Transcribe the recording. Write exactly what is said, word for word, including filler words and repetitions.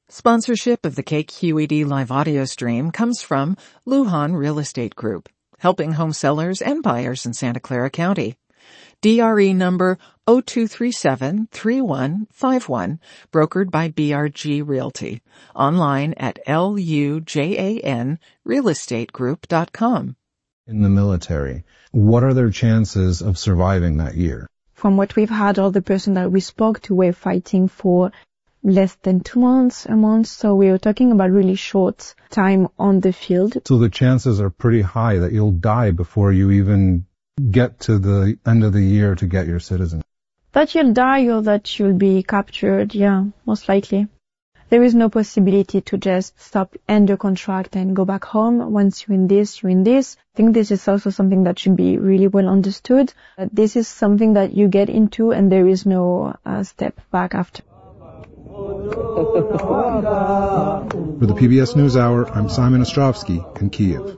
Sponsorship of the K Q E D live audio stream comes from Lujan Real Estate Group, helping home sellers and buyers in Santa Clara County. D R E number zero two three seven three one five one, brokered by B R G Realty. Online at L U J A N real estate group dot com. In the military, what are their chances of surviving that year? From what we've had, all the person that we spoke to were fighting for less than two months, a month, so we were talking about really short time on the field. So the chances are pretty high that you'll die before you even get to the end of the year to get your citizenship. That you'll die or that you'll be captured, yeah, most likely. There is no possibility to just stop, end your contract and go back home. Once you're in this, you're in this. I think this is also something that should be really well understood. That this is something that you get into and there is no uh, step back after. For the P B S NewsHour, I'm Simon Ostrovsky in Kyiv.